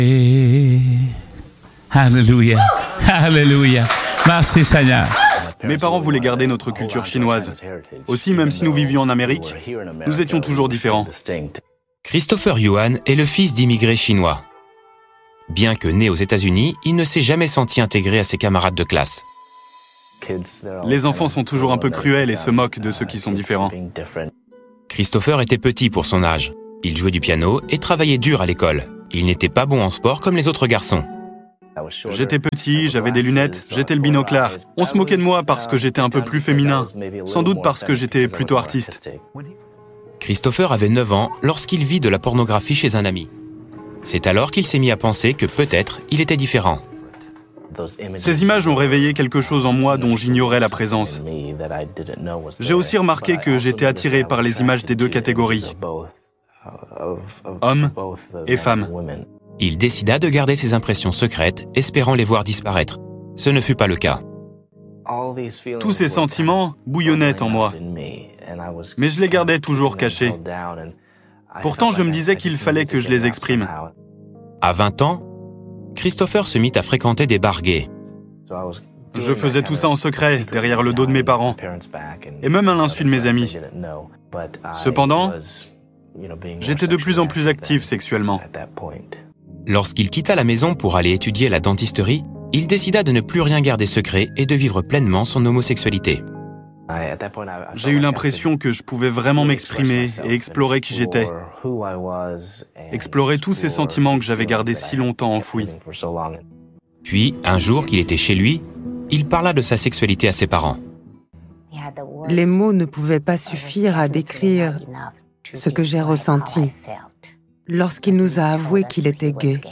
Alléluia. Alléluia. Merci Seigneur. Mes parents voulaient garder notre culture chinoise. Aussi, même si nous vivions en Amérique, nous étions toujours différents. Christopher Yuan est le fils d'immigrés chinois. Bien que né aux États-Unis, il ne s'est jamais senti intégré à ses camarades de classe. Les enfants sont toujours un peu cruels et se moquent de ceux qui sont différents. Christopher était petit pour son âge. Il jouait du piano et travaillait dur à l'école. Il n'était pas bon en sport comme les autres garçons. J'étais petit, j'avais des lunettes, j'étais le binoclard. On se moquait de moi parce que j'étais un peu plus féminin, sans doute parce que j'étais plutôt artiste. Christopher avait 9 ans lorsqu'il vit de la pornographie chez un ami. C'est alors qu'il s'est mis à penser que peut-être il était différent. Ces images ont réveillé quelque chose en moi dont j'ignorais la présence. J'ai aussi remarqué que j'étais attiré par les images des deux catégories, hommes et femmes. Il décida de garder ses impressions secrètes, espérant les voir disparaître. Ce ne fut pas le cas. Tous ces sentiments bouillonnaient en moi, mais je les gardais toujours cachés. Pourtant, je me disais qu'il fallait que je les exprime. À 20 ans, Christopher se mit à fréquenter des bars gays. Je faisais tout ça en secret, derrière le dos de mes parents, et même à l'insu de mes amis. Cependant, j'étais de plus en plus actif sexuellement. Lorsqu'il quitta la maison pour aller étudier la dentisterie, il décida de ne plus rien garder secret et de vivre pleinement son homosexualité. J'ai eu l'impression que je pouvais vraiment m'exprimer et explorer qui j'étais. Explorer tous ces sentiments que j'avais gardés si longtemps enfouis. Puis, un jour qu'il était chez lui, il parla de sa sexualité à ses parents. Les mots ne pouvaient pas suffire à décrire ce que j'ai ressenti lorsqu'il nous a avoué qu'il était gay.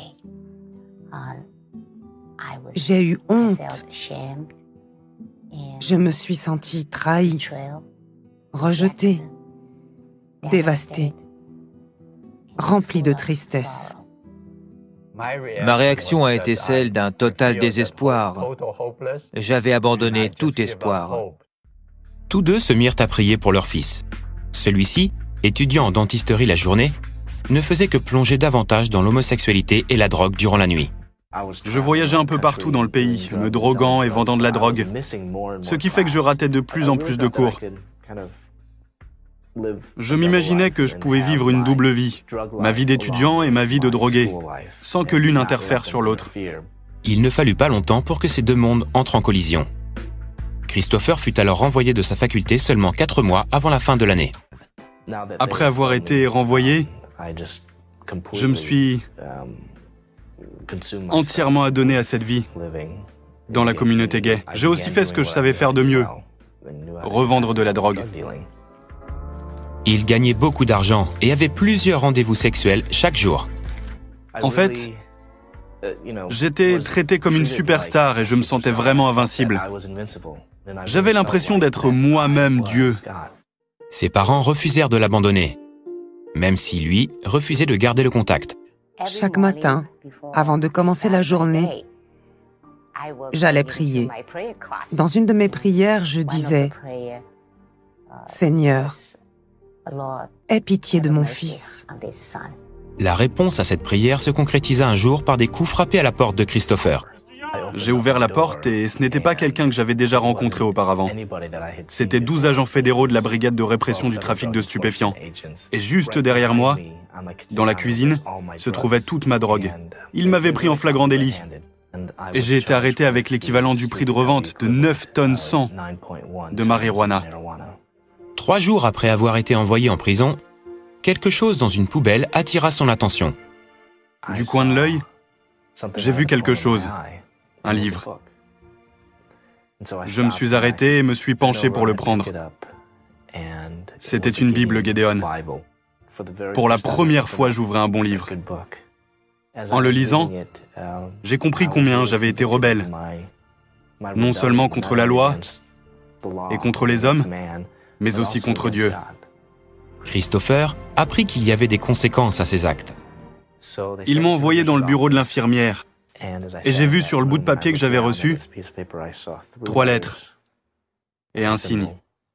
J'ai eu honte. Je me suis sentie trahie, rejetée, dévastée, remplie de tristesse. Ma réaction a été celle d'un total désespoir. J'avais abandonné tout espoir. Tous deux se mirent à prier pour leur fils. Celui-ci, étudiant en dentisterie la journée, ne faisait que plonger davantage dans l'homosexualité et la drogue durant la nuit. Je voyageais un peu partout dans le pays, me droguant et vendant de la drogue, ce qui fait que je ratais de plus en plus de cours. Je m'imaginais que je pouvais vivre une double vie, ma vie d'étudiant et ma vie de drogué, sans que l'une interfère sur l'autre. Il ne fallut pas longtemps pour que ces deux mondes entrent en collision. Christopher fut alors renvoyé de sa faculté seulement 4 mois avant la fin de l'année. Après avoir été renvoyé, je me suis entièrement adonné à cette vie dans la communauté gay. J'ai aussi fait ce que je savais faire de mieux, revendre de la drogue. Il gagnait beaucoup d'argent et avait plusieurs rendez-vous sexuels chaque jour. En fait, j'étais traité comme une superstar et je me sentais vraiment invincible. J'avais l'impression d'être moi-même Dieu. Ses parents refusèrent de l'abandonner, même si lui refusait de garder le contact. Chaque matin, avant de commencer la journée, j'allais prier. Dans une de mes prières, je disais « Seigneur, aie pitié de mon fils. » La réponse à cette prière se concrétisa un jour par des coups frappés à la porte de Christopher. J'ai ouvert la porte et ce n'était pas quelqu'un que j'avais déjà rencontré auparavant. C'était 12 agents fédéraux de la brigade de répression du trafic de stupéfiants. Et juste derrière moi, dans la cuisine, se trouvait toute ma drogue. Ils m'avaient pris en flagrant délit. Et j'ai été arrêté avec l'équivalent du prix de revente de 9 tonnes 100 de marijuana. 3 jours après avoir été envoyé en prison, quelque chose dans une poubelle attira son attention. Du coin de l'œil, j'ai vu quelque chose. Un livre. Je me suis arrêté et me suis penché pour le prendre. C'était une Bible Gédéon. Pour la première fois, j'ouvrais un bon livre. En le lisant, j'ai compris combien j'avais été rebelle, non seulement contre la loi et contre les hommes, mais aussi contre Dieu. Christopher apprit qu'il y avait des conséquences à ses actes. Ils m'ont envoyé dans le bureau de l'infirmière. Et j'ai vu sur le bout de papier que j'avais reçu 3 lettres et un signe.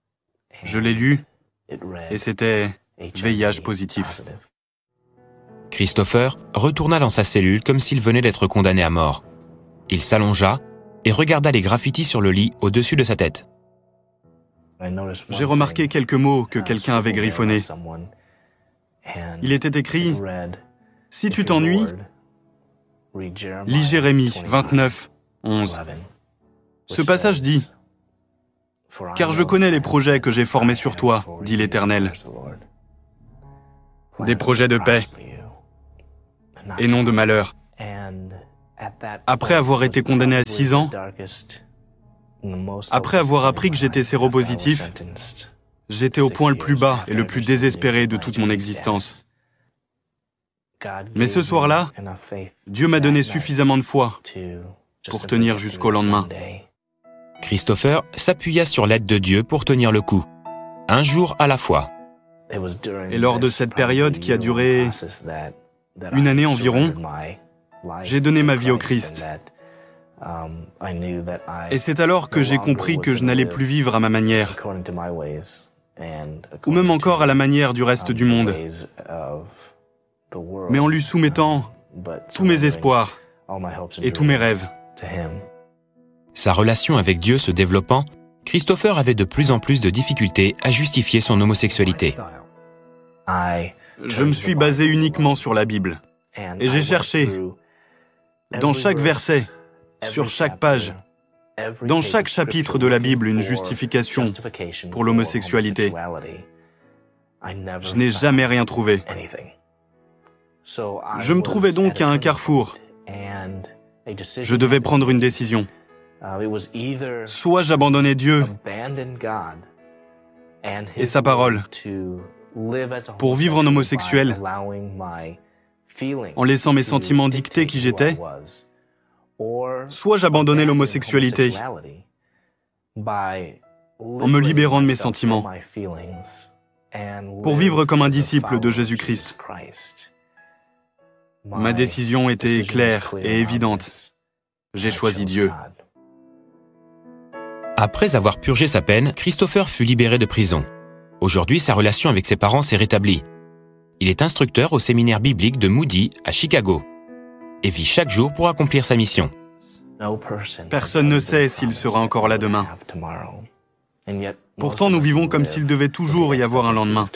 Je l'ai lu et c'était VIH positif. Christopher retourna dans sa cellule comme s'il venait d'être condamné à mort. Il s'allongea et regarda les graffitis sur le lit au-dessus de sa tête. J'ai remarqué quelques mots que quelqu'un avait griffonnés. Il était écrit « Si tu t'ennuies, lis Jérémie 29, 11. » Ce passage dit « Car je connais les projets que j'ai formés sur toi, dit l'Éternel. Des projets de paix et non de malheur. » Après avoir été condamné à 6 ans, après avoir appris que j'étais séropositif, j'étais au point le plus bas et le plus désespéré de toute mon existence. Mais ce soir-là, Dieu m'a donné suffisamment de foi pour tenir jusqu'au lendemain. Christopher s'appuya sur l'aide de Dieu pour tenir le coup, un jour à la fois. Et lors de cette période qui a duré 1 année environ, j'ai donné ma vie au Christ. Et c'est alors que j'ai compris que je n'allais plus vivre à ma manière, ou même encore à la manière du reste du monde, mais en lui soumettant tous mes espoirs et tous mes rêves. Sa relation avec Dieu se développant, Christopher avait de plus en plus de difficultés à justifier son homosexualité. Je me suis basé uniquement sur la Bible, et j'ai cherché, dans chaque verset, sur chaque page, dans chaque chapitre de la Bible, une justification pour l'homosexualité. Je n'ai jamais rien trouvé. Je me trouvais donc à un carrefour. Je devais prendre une décision. Soit j'abandonnais Dieu et sa parole pour vivre en homosexuel, en laissant mes sentiments dicter qui j'étais, soit j'abandonnais l'homosexualité en me libérant de mes sentiments pour vivre comme un disciple de Jésus-Christ. Ma décision était claire et évidente. J'ai choisi Dieu. Après avoir purgé sa peine, Christopher fut libéré de prison. Aujourd'hui, sa relation avec ses parents s'est rétablie. Il est instructeur au séminaire biblique de Moody à Chicago et vit chaque jour pour accomplir sa mission. Personne ne sait s'il sera encore là demain. Pourtant, nous vivons comme s'il devait toujours y avoir un lendemain.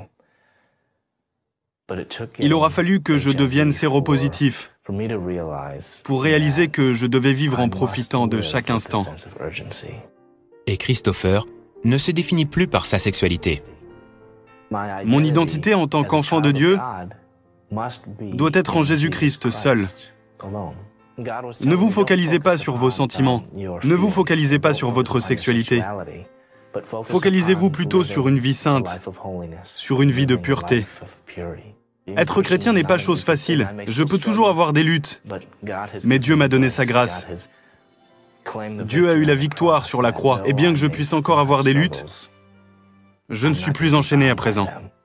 Il aura fallu que je devienne séropositif pour réaliser que je devais vivre en profitant de chaque instant. Et Christopher ne se définit plus par sa sexualité. Mon identité en tant qu'enfant de Dieu doit être en Jésus-Christ seul. Ne vous focalisez pas sur vos sentiments, ne vous focalisez pas sur votre sexualité. Focalisez-vous plutôt sur une vie sainte, sur une vie de pureté. Être chrétien n'est pas chose facile. Je peux toujours avoir des luttes, mais Dieu m'a donné sa grâce. Dieu a eu la victoire sur la croix, et bien que je puisse encore avoir des luttes, je ne suis plus enchaîné à présent.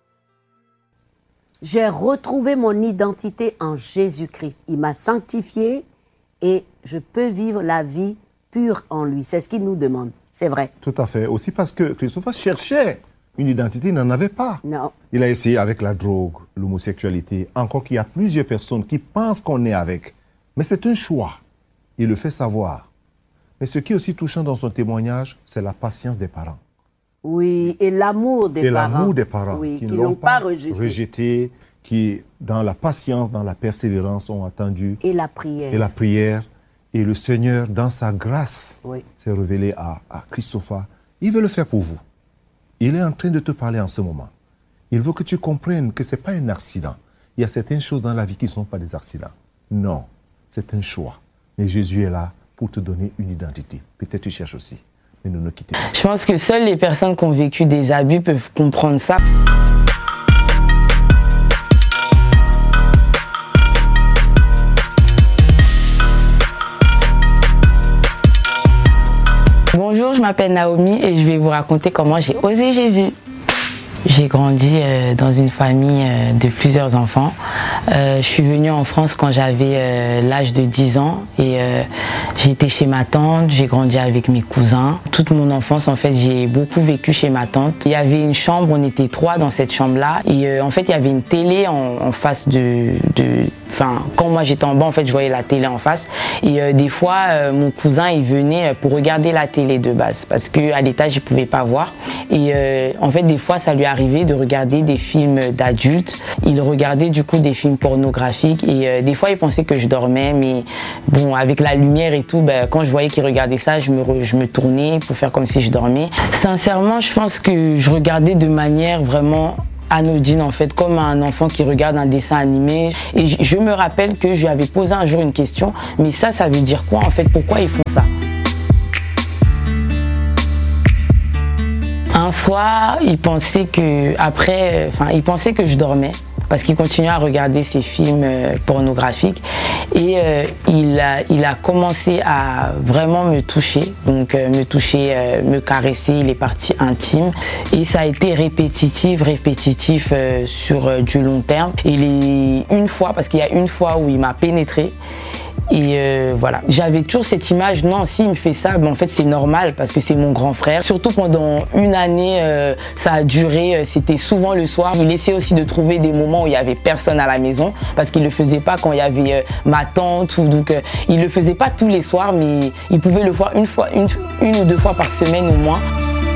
J'ai retrouvé mon identité en Jésus-Christ. Il m'a sanctifié et je peux vivre la vie pure en lui. C'est ce qu'il nous demande. C'est vrai. Tout à fait. Aussi parce que Christopher cherchait une identité, il n'en avait pas. Non. Il a essayé avec la drogue, l'homosexualité, encore qu'il y a plusieurs personnes qui pensent qu'on est avec. Mais c'est un choix. Il le fait savoir. Mais ce qui est aussi touchant dans son témoignage, c'est la patience des parents. Oui, et l'amour des parents. Et l'amour des parents, oui, qui ne l'ont pas rejeté, qui, dans la patience, dans la persévérance, ont attendu. Et la prière. Et la prière. Et le Seigneur, dans sa grâce, oui, s'est révélé à Christopher. Il veut le faire pour vous. Il est en train de te parler en ce moment. Il veut que tu comprennes que ce n'est pas un accident. Il y a certaines choses dans la vie qui ne sont pas des accidents. Non, c'est un choix. Mais Jésus est là pour te donner une identité. Peut-être tu cherches aussi, mais ne quittez pas. Je pense que seules les personnes qui ont vécu des abus peuvent comprendre ça. Bonjour, je m'appelle Naomi et je vais vous raconter comment j'ai osé Jésus. J'ai grandi dans une famille de plusieurs enfants Je suis venue en France quand j'avais l'âge de 10 ans et j'étais chez ma tante, j'ai grandi avec mes cousins. Toute mon enfance, en fait, j'ai beaucoup vécu chez ma tante. Il y avait une chambre, on était 3 dans cette chambre-là et en fait, il y avait une télé en face Enfin, quand moi j'étais en bas, en fait, je voyais la télé en face. Et des fois, mon cousin, il venait pour regarder la télé de base, parce qu'à l'étage, il pouvait pas voir. Et en fait, des fois, ça lui arrivait de regarder des films d'adultes. Il regardait du coup des films pornographiques. Et des fois, il pensait que je dormais, mais bon, avec la lumière et tout, quand je voyais qu'il regardait ça, je me tournais pour faire comme si je dormais. Sincèrement, je pense que je regardais de manière vraiment anodine, en fait, comme un enfant qui regarde un dessin animé. Et je me rappelle que je lui avais posé un jour une question, mais ça veut dire quoi en fait? Pourquoi ils font ça? Un soir, il pensait que je dormais parce qu'il continuait à regarder ces films pornographiques et il a commencé à vraiment me toucher, donc me caresser les parties intimes et ça a été répétitif sur du long terme. Et une fois, parce qu'il y a une fois où il m'a pénétrée. Et voilà, j'avais toujours cette image, non, s'il me fait ça, en fait c'est normal parce que c'est mon grand frère. Surtout pendant une année, ça a duré, c'était souvent le soir. Il essayait aussi de trouver des moments où il y avait personne à la maison parce qu'il le faisait pas quand il y avait ma tante donc il le faisait pas tous les soirs, mais il pouvait le faire une ou deux fois par semaine au moins.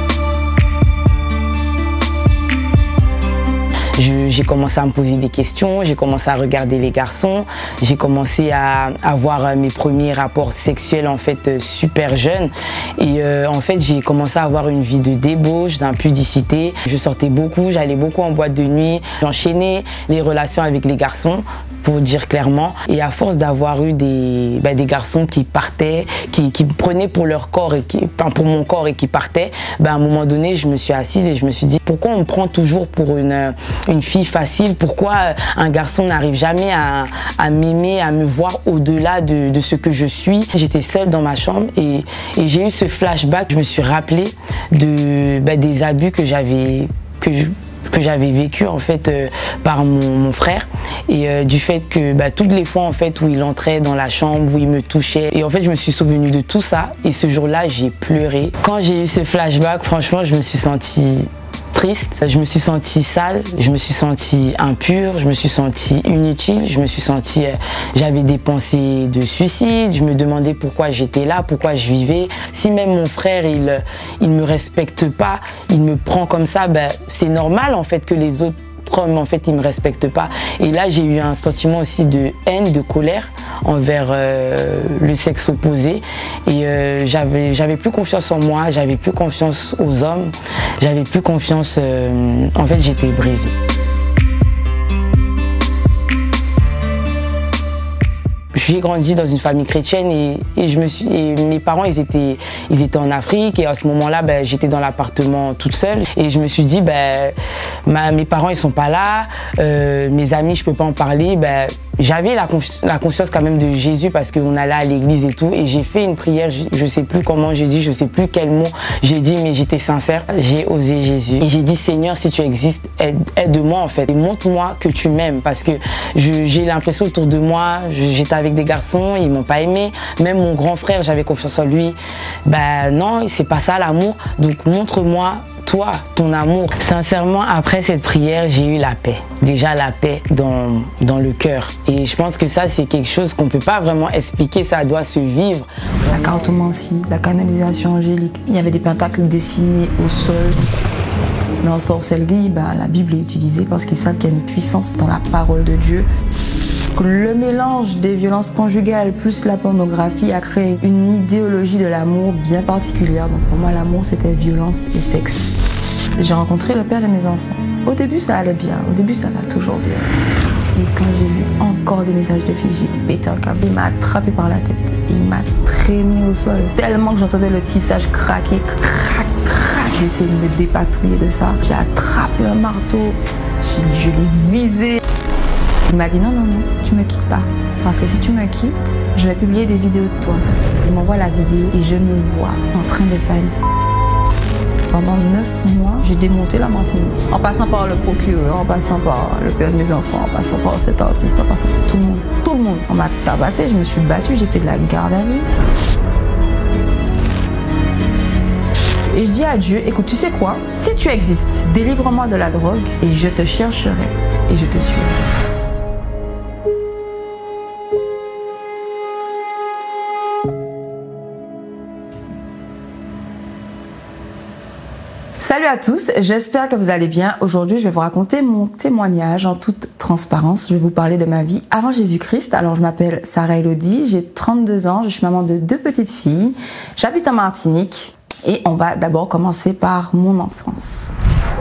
J'ai commencé à me poser des questions, j'ai commencé à regarder les garçons, j'ai commencé à avoir mes premiers rapports sexuels en fait super jeunes et en fait j'ai commencé à avoir une vie de débauche, d'impudicité. Je sortais beaucoup, j'allais beaucoup en boîte de nuit, j'enchaînais les relations avec les garçons pour dire clairement et à force d'avoir eu des garçons qui partaient, qui me prenaient pour leur corps et pour mon corps et qui partaient, à un moment donné je me suis assise et je me suis dit pourquoi on me prend toujours pour une fille facile, pourquoi un garçon n'arrive jamais à m'aimer, à me voir au-delà de ce que je suis. J'étais seule dans ma chambre et j'ai eu ce flashback, je me suis rappelé des abus que j'avais vécu en fait par mon frère et du fait que toutes les fois en fait où il entrait dans la chambre, où il me touchait et en fait je me suis souvenue de tout ça et ce jour-là j'ai pleuré. Quand j'ai eu ce flashback, franchement je me suis sentie triste, je me suis sentie sale, je me suis sentie impure, je me suis sentie inutile, j'avais des pensées de suicide, je me demandais pourquoi j'étais là, pourquoi je vivais. Si même mon frère il me respecte pas, il me prend comme ça, c'est normal en fait que les autres hommes en fait ils me respectent pas. Et là j'ai eu un sentiment aussi de haine, de colère envers le sexe opposé et j'avais plus confiance en moi, j'avais plus confiance aux hommes, j'avais plus confiance, en fait j'étais brisée. J'ai grandi dans une famille chrétienne et mes parents ils étaient en Afrique et à ce moment-là j'étais dans l'appartement toute seule et je me suis dit mes parents ils sont pas là, mes amis je peux pas en parler, j'avais la conscience quand même de Jésus parce qu'on allait à l'église et tout et j'ai fait une prière, je sais plus comment j'ai dit, je sais plus quel mot j'ai dit mais j'étais sincère, j'ai osé Jésus et j'ai dit Seigneur si tu existes aide-moi en fait et montre-moi que tu m'aimes parce que j'ai l'impression autour de moi j'étais avec des garçons, ils m'ont pas aimé, même mon grand frère j'avais confiance en lui, non c'est pas ça l'amour, donc montre-moi toi, ton amour. Sincèrement, après cette prière, j'ai eu la paix. Déjà la paix dans le cœur. Et je pense que ça, c'est quelque chose qu'on ne peut pas vraiment expliquer, ça doit se vivre. La cartomancie, la canalisation angélique. Il y avait des pentacles dessinés au sol. Mais en sorcellerie, la Bible est utilisée parce qu'ils savent qu'il y a une puissance dans la parole de Dieu. Le mélange des violences conjugales plus la pornographie a créé une idéologie de l'amour bien particulière. Donc pour moi, l'amour, c'était violence et sexe. J'ai rencontré le père de mes enfants. Au début, ça allait bien. Au début, ça va toujours bien. Et quand j'ai vu encore des messages de filles, j'ai pété un câble. Il m'a attrapé par la tête et il m'a traîné au sol. Tellement que j'entendais le tissage craquer, crac, crac. J'ai essayé de me dépatouiller de ça. J'ai attrapé un marteau. Je l'ai visé. Il m'a dit non, tu me quittes pas. Parce que si tu me quittes, je vais publier des vidéos de toi. Il m'envoie la vidéo et je me vois en train de faire une... Pendant 9 mois, j'ai démonté la Martinique. En passant par le procureur, en passant par le père de mes enfants, en passant par cet artiste, en passant par tout le monde. Tout le monde. On m'a tabassé, je me suis battue, j'ai fait de la garde à vue. Et je dis à Dieu, écoute, tu sais quoi? Si tu existes, délivre-moi de la drogue et je te chercherai et je te suivrai. Salut à tous, j'espère que vous allez bien. Aujourd'hui, je vais vous raconter mon témoignage en toute transparence. Je vais vous parler de ma vie avant Jésus-Christ. Alors, je m'appelle Sarah Elodie, j'ai 32 ans, je suis maman de 2 petites filles. J'habite en Martinique et on va d'abord commencer par mon enfance.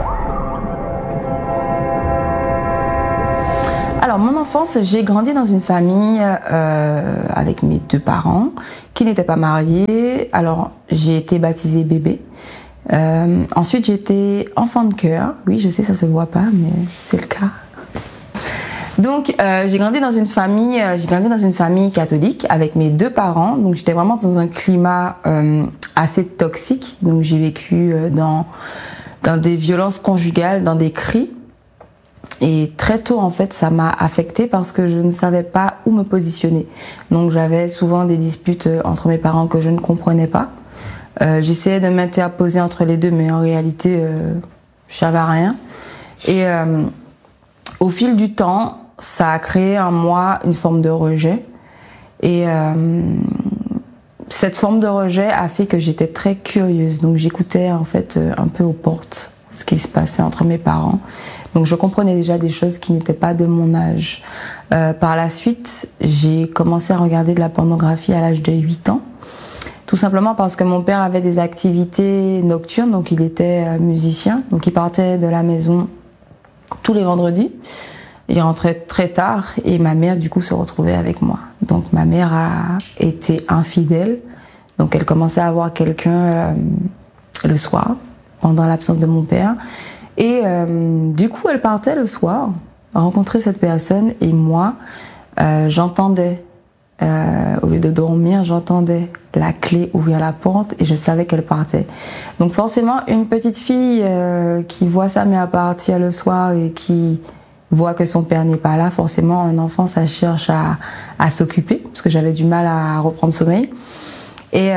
Alors, mon enfance, j'ai grandi dans une famille avec mes 2 parents qui n'étaient pas mariés. Alors, j'ai été baptisée bébé. Ensuite, j'étais enfant de cœur. Oui, je sais, ça se voit pas, mais c'est le cas. Donc, j'ai grandi dans une famille catholique avec mes 2 parents. Donc, j'étais vraiment dans un climat assez toxique. Donc, j'ai vécu dans des violences conjugales, dans des cris. Et très tôt, en fait, ça m'a affectée parce que je ne savais pas où me positionner. Donc, j'avais souvent des disputes entre mes parents que je ne comprenais pas. J'essayais de m'interposer entre les deux, mais en réalité, je savais rien. Et au fil du temps, ça a créé en moi une forme de rejet. Et cette forme de rejet a fait que j'étais très curieuse. Donc j'écoutais en fait un peu aux portes ce qui se passait entre mes parents. Donc je comprenais déjà des choses qui n'étaient pas de mon âge. Par la suite, j'ai commencé à regarder de la pornographie à l'âge de 8 ans. Tout simplement parce que mon père avait des activités nocturnes, donc il était musicien. Donc il partait de la maison tous les vendredis. Il rentrait très tard et ma mère du coup se retrouvait avec moi. Donc ma mère a été infidèle. Donc elle commençait à voir quelqu'un le soir, pendant l'absence de mon père. Et du coup elle partait le soir, rencontrer cette personne et moi j'entendais. Au lieu de dormir, j'entendais la clé ouvrir la porte et je savais qu'elle partait. Donc forcément, une petite fille qui voit sa mère partir le soir et qui voit que son père n'est pas là, forcément, un enfant, ça cherche à s'occuper, parce que j'avais du mal à reprendre sommeil. Et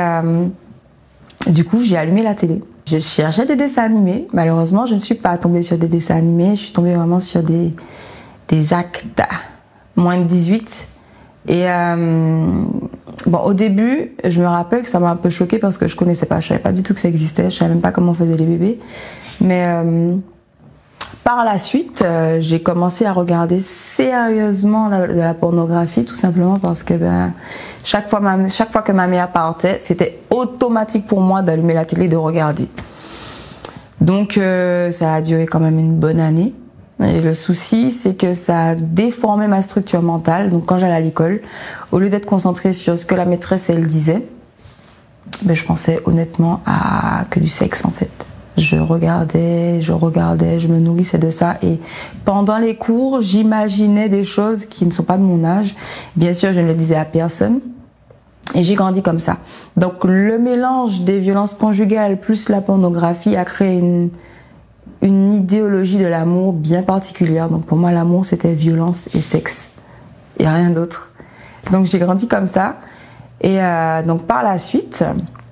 du coup, j'ai allumé la télé. Je cherchais des dessins animés. Malheureusement, je ne suis pas tombée sur des dessins animés. Je suis tombée vraiment sur des actes moins de 18. Et bon, au début, je me rappelle que ça m'a un peu choquée parce que je connaissais pas, je savais pas du tout que ça existait, je savais même pas comment on faisait les bébés. Mais par la suite, j'ai commencé à regarder sérieusement de la pornographie, tout simplement parce que chaque fois que ma mère partait, c'était automatique pour moi d'allumer la télé et de regarder. Donc ça a duré quand même une bonne année. Et le souci, c'est que ça a déformé ma structure mentale. Donc quand j'allais à l'école, au lieu d'être concentrée sur ce que la maîtresse elle disait, je pensais honnêtement à que du sexe en fait. Je regardais, je me nourrissais de ça. Et pendant les cours, j'imaginais des choses qui ne sont pas de mon âge. Bien sûr, je ne le disais à personne. Et j'ai grandi comme ça. Donc le mélange des violences conjugales plus la pornographie a créé une idéologie de l'amour bien particulière. Donc pour moi, l'amour, c'était violence et sexe. Il n'y a rien d'autre. Donc j'ai grandi comme ça. Et donc par la suite,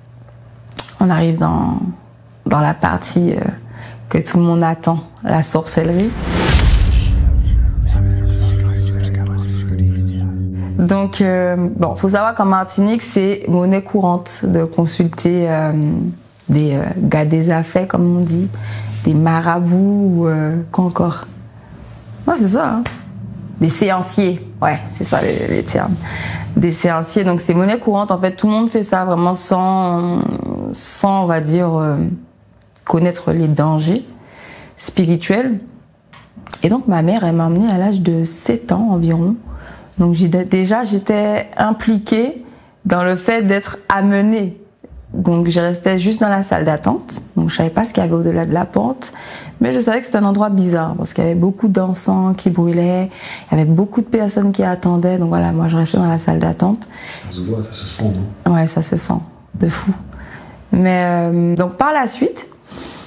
on arrive dans la partie que tout le monde attend, la sorcellerie. Donc, bon, faut savoir qu'en Martinique, c'est monnaie courante de consulter des gars des affaires, comme on dit, des marabouts, quoi encore. Ouais, c'est ça, hein. Des séanciers, ouais, c'est ça les termes. Des séanciers, donc c'est monnaie courante. En fait, tout le monde fait ça vraiment sans on va dire, connaître les dangers spirituels. Et donc, ma mère, elle m'a emmenée à l'âge de 7 ans environ. Donc, j'étais impliquée dans le fait d'être amenée. Donc, je restais juste dans la salle d'attente. Donc, je savais pas ce qu'il y avait au-delà de la porte. Mais je savais que c'était un endroit bizarre parce qu'il y avait beaucoup d'encens qui brûlaient. Il y avait beaucoup de personnes qui attendaient. Donc, voilà, moi, je restais dans la salle d'attente. Ça se voit, ça se sent, non? Ouais, ça se sent. De fou. Mais, donc, par la suite,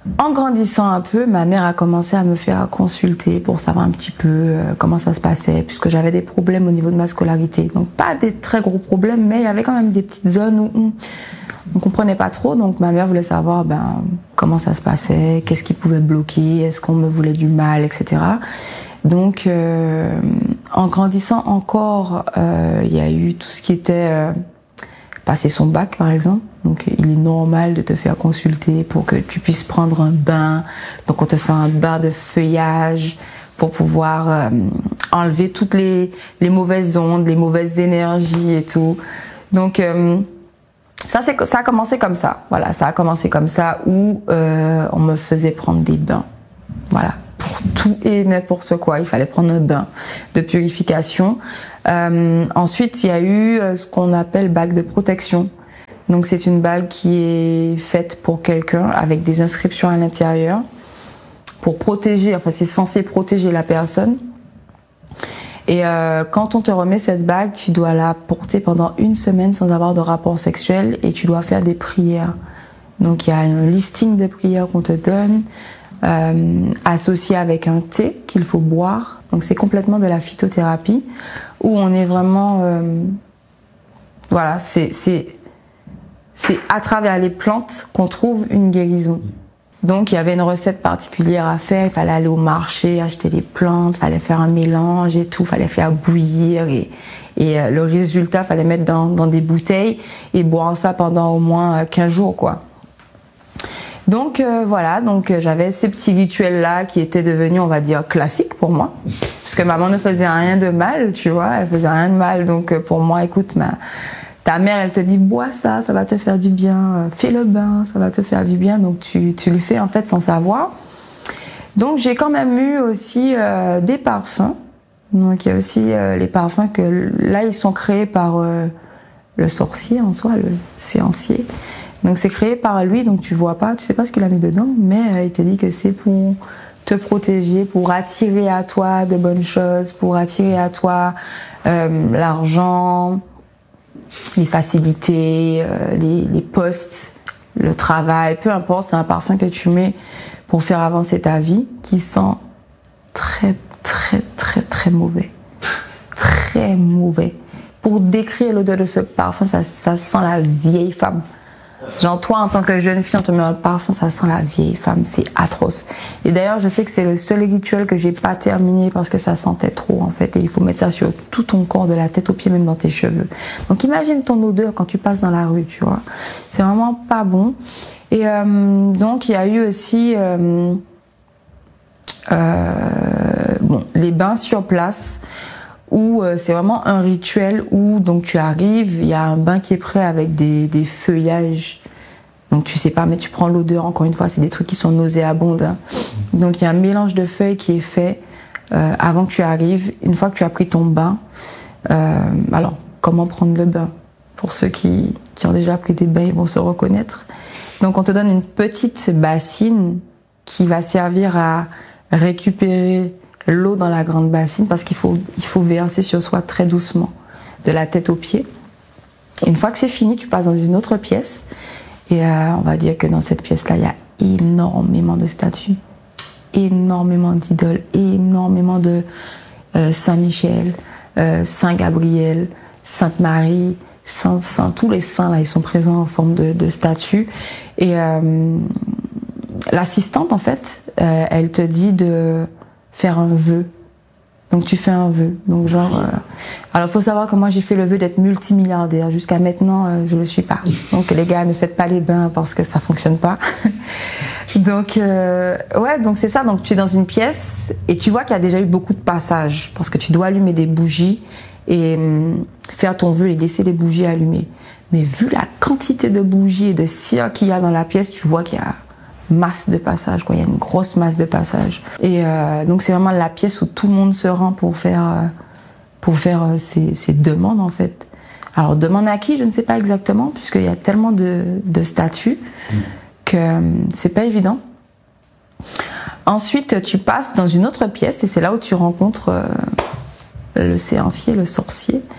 En grandissant un peu, ma mère a commencé à me faire consulter pour savoir un petit peu comment ça se passait, puisque j'avais des problèmes au niveau de ma scolarité. Donc pas des très gros problèmes, mais il y avait quand même des petites zones où on comprenait pas trop. Donc ma mère voulait savoir comment ça se passait, qu'est-ce qui pouvait bloquer, est-ce qu'on me voulait du mal, etc. Donc en grandissant encore, il y a eu tout ce qui était passer son bac par exemple. Donc il est normal de te faire consulter pour que tu puisses prendre un bain. Donc on te fait un bain de feuillage pour pouvoir enlever toutes les mauvaises ondes, les mauvaises énergies et tout. Donc ça a commencé comme ça. Voilà, ça a commencé comme ça où on me faisait prendre des bains. Voilà, pour tout et n'importe quoi, il fallait prendre un bain de purification. Ensuite, il y a eu ce qu'on appelle bague de protection. Donc c'est une bague qui est faite pour quelqu'un avec des inscriptions à l'intérieur pour protéger, enfin c'est censé protéger la personne. Et quand on te remet cette bague, tu dois la porter pendant 1 semaine sans avoir de rapport sexuel et tu dois faire des prières. Donc il y a un listing de prières qu'on te donne, associé avec un thé qu'il faut boire. Donc c'est complètement de la phytothérapie où on est vraiment... voilà, c'est à travers les plantes qu'on trouve une guérison. Donc il y avait une recette particulière à faire, il fallait aller au marché, acheter les plantes, il fallait faire un mélange et tout, il fallait faire bouillir et le résultat, il fallait mettre dans des bouteilles et boire ça pendant au moins 15 jours quoi. Donc voilà, donc j'avais ces petits rituels-là qui étaient devenus, on va dire, classiques pour moi. Parce que maman ne faisait rien de mal, tu vois, elle faisait rien de mal. Donc pour moi, écoute, ta mère, elle te dit, bois ça va te faire du bien, fais le bain, ça va te faire du bien. Donc tu le fais en fait sans savoir. Donc j'ai quand même eu aussi des parfums. Donc il y a aussi les parfums que là, ils sont créés par le sorcier en soi, le séancier. Donc c'est créé par lui, donc tu vois pas, tu sais pas ce qu'il a mis dedans, mais il te dit que c'est pour te protéger, pour attirer à toi de bonnes choses, pour attirer à toi l'argent, les facilités, les postes, le travail, peu importe, c'est un parfum que tu mets pour faire avancer ta vie, qui sent très très très très mauvais. Très mauvais. Pour décrire l'odeur de ce parfum, ça sent la vieille femme. Genre toi en tant que jeune fille on te met un parfum, ça sent la vieille femme, c'est atroce. Et d'ailleurs je sais que c'est le seul rituel que j'ai pas terminé parce que ça sentait trop en fait et il faut mettre ça sur tout ton corps, de la tête aux pieds, même dans tes cheveux. Donc imagine ton odeur quand tu passes dans la rue, tu vois, c'est vraiment pas bon. Et donc il y a eu aussi les bains sur place où c'est vraiment un rituel où donc tu arrives, il y a un bain qui est prêt avec des feuillages. Donc tu sais pas, mais tu prends l'odeur, encore une fois, c'est des trucs qui sont nauséabonds. Hein. Donc il y a un mélange de feuilles qui est fait avant que tu arrives, une fois que tu as pris ton bain. Alors, comment prendre le bain? Pour ceux qui ont déjà pris des bains, ils vont se reconnaître. Donc on te donne une petite bassine qui va servir à récupérer l'eau dans la grande bassine parce qu'il faut verser sur soi très doucement, de la tête aux pieds. Et une fois que c'est fini, tu passes dans une autre pièce et on va dire que dans cette pièce-là, il y a énormément de statues, énormément d'idoles, énormément de Saint-Michel, Saint-Gabriel, Sainte-Marie, Saint, tous les saints là, ils sont présents en forme de statues. Et l'assistante, en fait, elle te dit de faire un vœu. Donc tu fais un vœu. Donc genre, alors faut savoir que moi j'ai fait le vœu d'être multimilliardaire. Jusqu'à maintenant, je le suis pas. Donc les gars, ne faites pas les bains parce que ça fonctionne pas. Donc ouais, donc c'est ça. Donc tu es dans une pièce et tu vois qu'il y a déjà eu beaucoup de passages parce que tu dois allumer des bougies et faire ton vœu et laisser les bougies allumées. Mais vu la quantité de bougies et de cire qu'il y a dans la pièce, tu vois qu'il y a masse de passages, quoi. Il y a une grosse masse de passages. Et donc c'est vraiment la pièce où tout le monde se rend pour faire ces demandes en fait. Alors demande à qui, je ne sais pas exactement, puisqu'il y a tellement de statues que c'est pas évident. Ensuite, tu passes dans une autre pièce et c'est là où tu rencontres le séancier, le sorcier.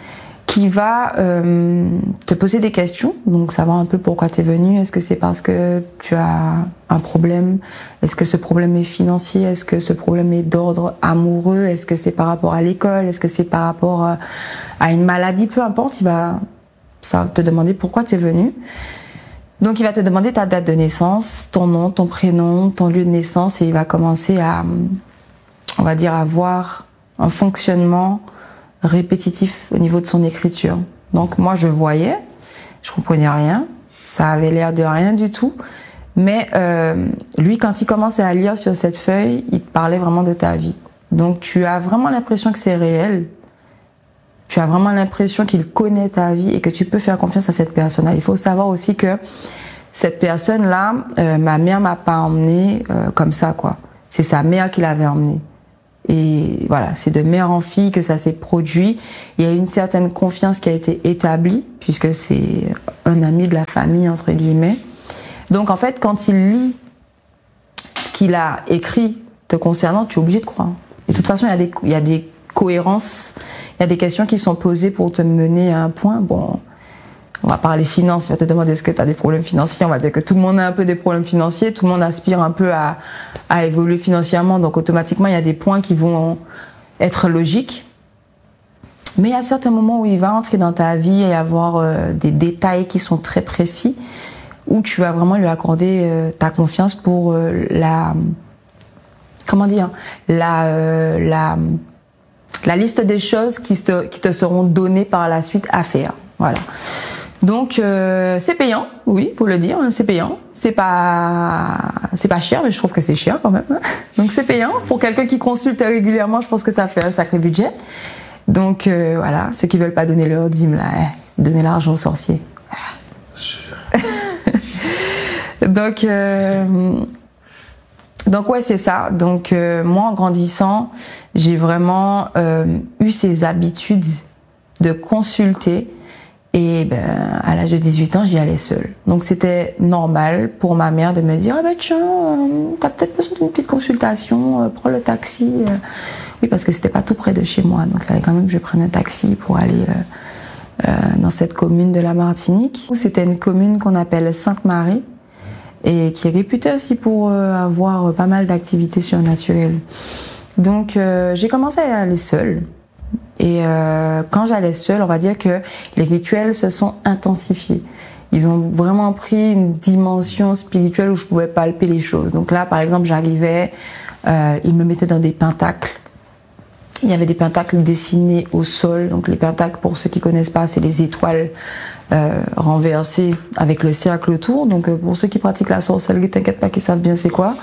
qui va te poser des questions, donc savoir un peu pourquoi tu es venu. Est-ce que c'est parce que tu as un problème? Est-ce que ce problème est financier? Est-ce que ce problème est d'ordre amoureux? Est-ce que c'est par rapport à l'école? Est-ce que c'est par rapport à une maladie? Peu importe, ça va te demander pourquoi tu es venu. Donc il va te demander ta date de naissance, ton nom, ton prénom, ton lieu de naissance, et il va commencer à, on va dire, avoir un fonctionnement répétitif au niveau de son écriture. Donc moi je voyais, je comprenais rien, ça avait l'air de rien du tout, mais lui quand il commençait à lire sur cette feuille, il te parlait vraiment de ta vie. Donc tu as vraiment l'impression que c'est réel, tu as vraiment l'impression qu'il connaît ta vie et que tu peux faire confiance à cette personne-là. Il faut savoir aussi que cette personne-là, ma mère m'a pas emmenée comme ça, quoi. C'est sa mère qui l'avait emmenée. Et voilà, c'est de mère en fille que ça s'est produit. Il y a une certaine confiance qui a été établie, puisque c'est un ami de la famille, entre guillemets. Donc en fait, quand il lit ce qu'il a écrit te concernant, tu es obligé de croire. Et de toute façon, il y a des cohérences, il y a des questions qui sont posées pour te mener à un point. Bon, on va parler finances, il va te demander est-ce que tu as des problèmes financiers. On va dire que tout le monde a un peu des problèmes financiers, tout le monde aspire un peu à évoluer financièrement, donc automatiquement il y a des points qui vont être logiques. Mais il y a certains moments où il va entrer dans ta vie et avoir des détails qui sont très précis, où tu vas vraiment lui accorder ta confiance pour la liste des choses qui te seront données par la suite à faire. Voilà. Donc c'est payant, oui, faut le dire, c'est payant. C'est pas cher, mais je trouve que c'est cher quand même. Donc c'est payant pour quelqu'un qui consulte régulièrement. Je pense que ça fait un sacré budget. Donc voilà, ceux qui veulent pas donner leur dîme là, donner l'argent aux sorciers. Donc ouais, c'est ça. Donc moi, en grandissant, j'ai vraiment eu ces habitudes de consulter. Et à l'âge de 18 ans, j'y allais seule. Donc c'était normal pour ma mère de me dire « Ah tiens, t'as peut-être besoin d'une petite consultation, prends le taxi. » Oui, parce que c'était pas tout près de chez moi. Donc il fallait quand même que je prenne un taxi pour aller dans cette commune de la Martinique. C'était une commune qu'on appelle Sainte-Marie et qui est réputée aussi pour avoir pas mal d'activités surnaturelles. Donc j'ai commencé à y aller seule. Et quand j'allais seule, on va dire que les rituels se sont intensifiés. Ils ont vraiment pris une dimension spirituelle où je pouvais palper les choses. Donc là, par exemple, j'arrivais, ils me mettaient dans des pentacles. Il y avait des pentacles dessinés au sol. Donc les pentacles, pour ceux qui connaissent pas, c'est les étoiles renversées avec le cercle autour. Donc pour ceux qui pratiquent la sorcellerie, t'inquiète pas qu'ils savent bien c'est quoi.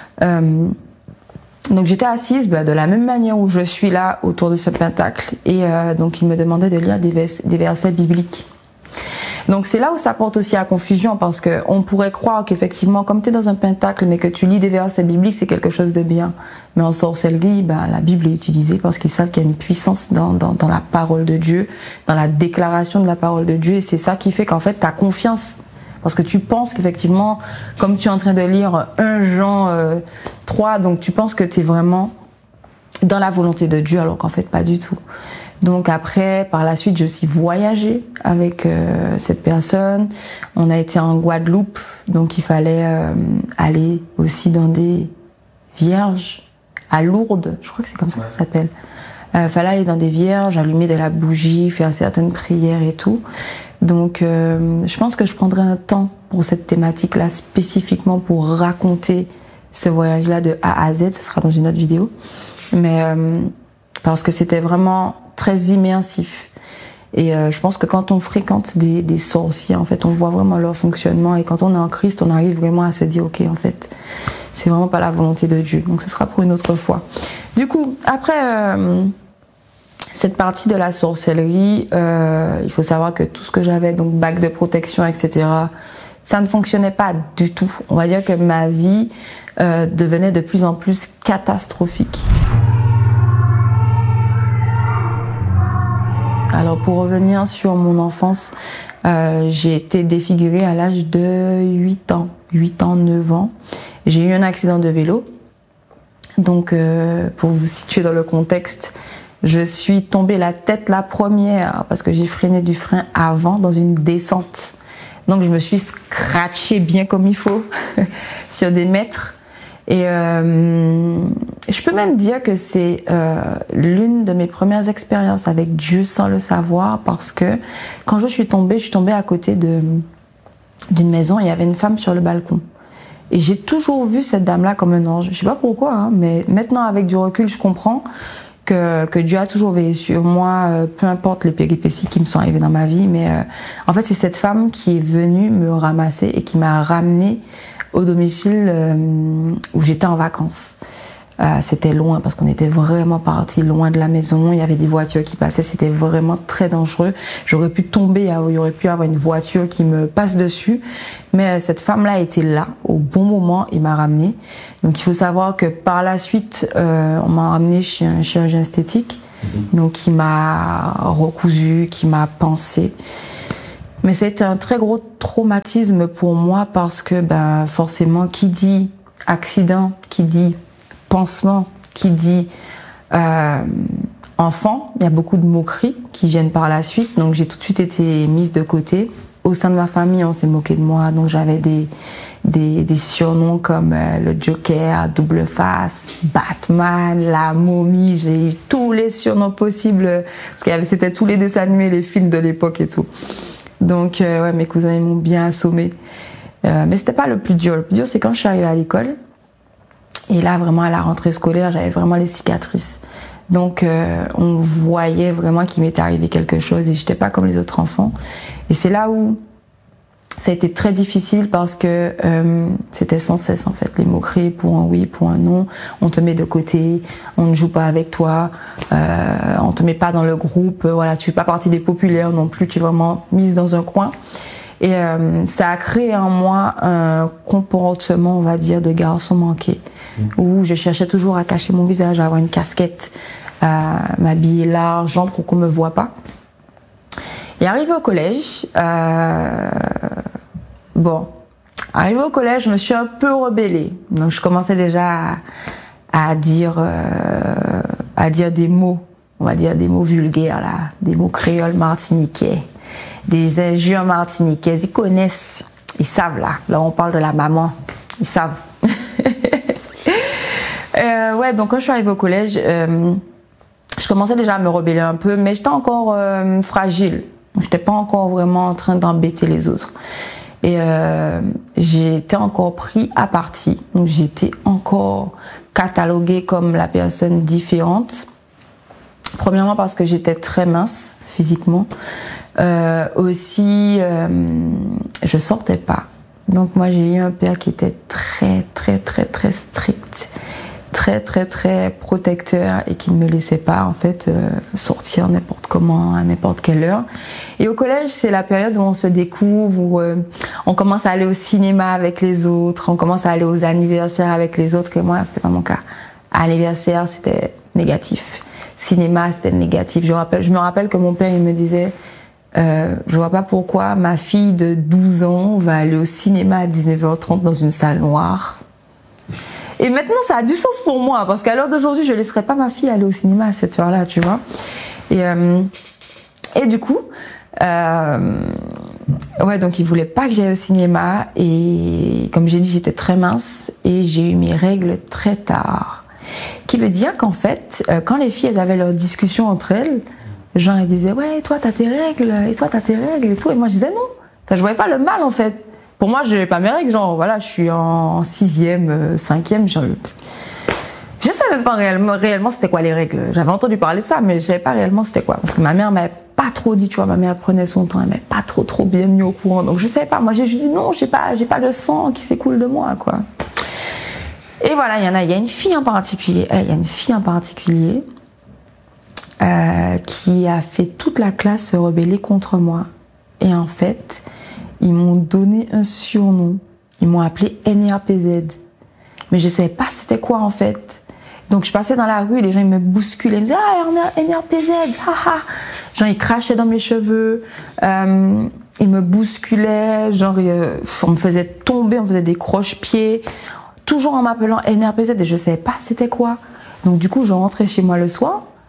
Donc j'étais assise de la même manière où je suis là autour de ce pentacle et donc il me demandait de lire des versets bibliques. Donc c'est là où ça porte aussi à confusion parce que on pourrait croire qu'effectivement comme tu es dans un pentacle mais que tu lis des versets bibliques c'est quelque chose de bien. Mais en sorcellerie, la Bible est utilisée parce qu'ils savent qu'il y a une puissance dans la parole de Dieu, dans la déclaration de la parole de Dieu et c'est ça qui fait qu'en fait tu as confiance. Parce que tu penses qu'effectivement, comme tu es en train de lire 1 Jean 3, donc tu penses que tu es vraiment dans la volonté de Dieu, alors qu'en fait pas du tout. Donc après, par la suite, j'ai aussi voyagé avec cette personne. On a été en Guadeloupe, donc il fallait aller aussi dans des vierges à Lourdes, je crois que c'est comme ça que ça s'appelle. Fallait aller dans des vierges, allumer de la bougie, faire certaines prières et tout. Donc je pense que je prendrai un temps pour cette thématique-là spécifiquement pour raconter ce voyage-là de A à Z. Ce sera dans une autre vidéo. Mais parce que c'était vraiment très immersif. Et je pense que quand on fréquente des sorciers, en fait, on voit vraiment leur fonctionnement. Et quand on est en Christ, on arrive vraiment à se dire, ok, en fait, c'est vraiment pas la volonté de Dieu. Donc ce sera pour une autre fois. Du coup, après cette partie de la sorcellerie, il faut savoir que tout ce que j'avais, donc bague de protection, etc., ça ne fonctionnait pas du tout. On va dire que ma vie devenait de plus en plus catastrophique. Alors pour revenir sur mon enfance, j'ai été défigurée à l'âge de 8 ans, 9 ans. J'ai eu un accident de vélo. Donc pour vous situer dans le contexte, Je suis tombée la tête la première parce que j'ai freiné du frein avant dans une descente. Donc je me suis scratchée bien comme il faut sur des mètres. Et je peux même dire que c'est l'une de mes premières expériences avec Dieu sans le savoir, parce que quand je suis tombée à côté d'une maison et il y avait une femme sur le balcon. Et j'ai toujours vu cette dame-là comme un ange. Je sais pas pourquoi, hein, mais maintenant avec du recul, je comprends que Dieu a toujours veillé sur moi, peu importe les péripéties qui me sont arrivées dans ma vie. Mais en fait, c'est cette femme qui est venue me ramasser et qui m'a ramenée au domicile où j'étais en vacances. C'était loin parce qu'on était vraiment partis loin de la maison. Il y avait des voitures qui passaient, c'était vraiment très dangereux. J'aurais pu tomber, il y aurait pu avoir une voiture qui me passe dessus. Mais cette femme-là était là au bon moment, il m'a ramenée. Donc il faut savoir que par la suite, on m'a ramenée chez un chirurgien esthétique. Donc qui m'a recousu, qui m'a pansé. Mais c'était un très gros traumatisme pour moi parce que forcément, qui dit accident, qui dit pansement, qui dit enfant, il y a beaucoup de moqueries qui viennent par la suite. Donc j'ai tout de suite été mise de côté. Au sein de ma famille, on s'est moqué de moi. Donc j'avais des surnoms comme le Joker, Double Face, Batman, la momie. J'ai eu tous les surnoms possibles parce que c'était tous les dessins animés, les films de l'époque et tout. Donc ouais, mes cousins ils m'ont bien assommé. Mais c'était pas le plus dur. Le plus dur, c'est quand je suis arrivée à l'école. Et là, vraiment, à la rentrée scolaire, j'avais vraiment les cicatrices. Donc, on voyait vraiment qu'il m'était arrivé quelque chose et j'étais pas comme les autres enfants. Et c'est là où ça a été très difficile parce que c'était sans cesse, en fait, les moqueries pour un oui, pour un non. On te met de côté, on ne joue pas avec toi, on te met pas dans le groupe, voilà, tu fais pas partie des populaires non plus, tu es vraiment mise dans un coin. Et ça a créé en moi un comportement, on va dire, de garçon manqué, où je cherchais toujours à cacher mon visage, à avoir une casquette, à m'habiller large pour qu'on me voit pas. Et arrivé au collège, je me suis un peu rebellée. Donc je commençais déjà à dire des mots, on va dire des mots vulgaires là, des mots créoles martiniquais. Des injures martiniquaises, ils connaissent, ils savent là. Là, on parle de la maman, ils savent. Ouais, donc quand je suis arrivée au collège, je commençais déjà à me rebeller un peu, mais j'étais encore fragile. J'étais pas encore vraiment en train d'embêter les autres. Et j'étais encore pris à partie. Donc j'étais encore cataloguée comme la personne différente. Premièrement parce que j'étais très mince physiquement. Aussi, je sortais pas. Donc moi j'ai eu un père qui était très strict, très protecteur et qui ne me laissait pas en fait sortir n'importe comment, à n'importe quelle heure. Et au collège, c'est la période où on se découvre, où on commence à aller au cinéma avec les autres, on commence à aller aux anniversaires avec les autres. Et moi, c'était pas mon cas. Anniversaire, c'était négatif. Cinéma, c'était négatif. Je me rappelle que mon père, il me disait, je vois pas pourquoi ma fille de 12 ans va aller au cinéma à 19h30 dans une salle noire. Et maintenant, ça a du sens pour moi, parce qu'à l'heure d'aujourd'hui, je laisserai pas ma fille aller au cinéma à cette heure-là, tu vois. Et du coup, ouais, donc il voulait pas que j'aille au cinéma, et comme j'ai dit, j'étais très mince, et j'ai eu mes règles très tard. Qui veut dire qu'en fait, quand les filles elles avaient leurs discussions entre elles, genre elles disaient ouais, toi t'as tes règles, et toi t'as tes règles et tout, et moi je disais non. Enfin, je voyais pas le mal en fait. Pour moi, je n'ai pas mes règles, genre voilà, je suis en 6e, 5e, je savais pas réellement c'était quoi les règles. J'avais entendu parler de ça, mais je savais pas réellement c'était quoi. Parce que ma mère m'avait pas trop dit, tu vois, ma mère prenait son temps, elle m'avait pas trop bien mis au courant. Donc je savais pas, moi j'ai juste dit non, j'ai pas le sang qui s'écoule de moi, quoi. Et voilà, il y a une fille en particulier, qui a fait toute la classe se rebeller contre moi. Et en fait, ils m'ont donné un surnom. Ils m'ont appelé NRPZ. Mais je savais pas c'était quoi en fait. Donc je passais dans la rue, les gens ils me bousculaient, ils me disaient ah NRPZ, haha. Genre ils crachaient dans mes cheveux, ils me bousculaient, genre on me faisait tomber, on me faisait des croche-pieds, toujours en m'appelant NRPZ et je savais pas c'était quoi. Donc du coup je rentrais chez moi le soir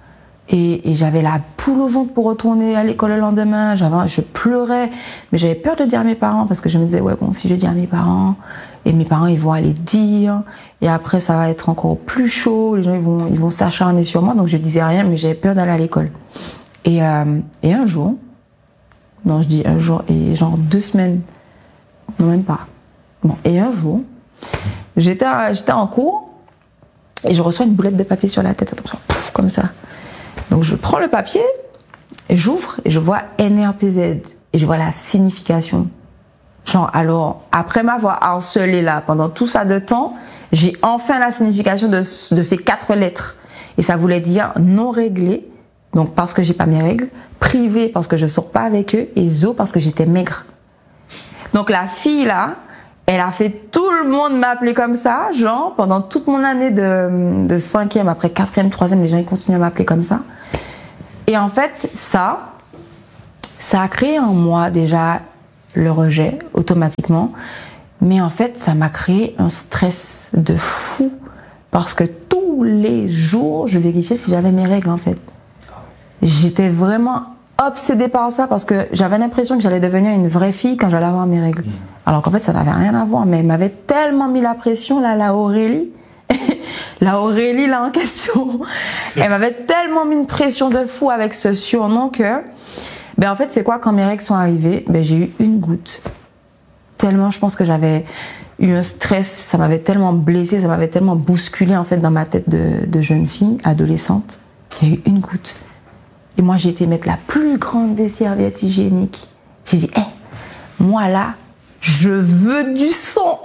Et j'avais la poule au ventre pour retourner à l'école le lendemain. Je pleurais, mais j'avais peur de dire à mes parents parce que je me disais, ouais, bon, si je dis à mes parents, et mes parents, ils vont aller dire, et après, ça va être encore plus chaud, les gens, ils vont s'acharner sur moi, donc je disais rien, mais j'avais peur d'aller à l'école. Et un jour, non, je dis un jour, et genre 2 semaines, non, même pas. Bon, et un jour, j'étais en cours, et je reçois une boulette de papier sur la tête, attention, pouf, comme ça. Donc je prends le papier, et j'ouvre, et je vois NRPZ, et je vois la signification. Genre, alors, après m'avoir harcelé là, pendant tout ça de temps, j'ai enfin la signification de ces 4 lettres. Et ça voulait dire non réglé, donc parce que j'ai pas mes règles, privé parce que je sors pas avec eux, et zo parce que j'étais maigre. Donc la fille là, elle a fait tout le monde m'appeler comme ça, genre, pendant toute mon année de 5e, après 4e, 3e, les gens ils continuent à m'appeler comme ça. Et en fait, ça a créé en moi déjà le rejet, automatiquement. Mais en fait, ça m'a créé un stress de fou. Parce que tous les jours, je vérifiais si j'avais mes règles, en fait. J'étais vraiment obsédée par ça parce que j'avais l'impression que j'allais devenir une vraie fille quand j'allais avoir mes règles. Alors qu'en fait, ça n'avait rien à voir. Mais elle m'avait tellement mis la pression, là, la Aurélie. La Aurélie, là, en question. Elle m'avait tellement mis une pression de fou avec ce surnom que... Ben, en fait, c'est quoi, quand mes règles sont arrivées, ben, j'ai eu une goutte. Tellement, je pense que j'avais eu un stress, ça m'avait tellement blessée, ça m'avait tellement bousculée, en fait, dans ma tête de jeune fille, adolescente. Il y a eu une goutte. Et moi, j'ai été mettre la plus grande des serviettes hygiéniques. J'ai dit, moi, là, je veux du sang.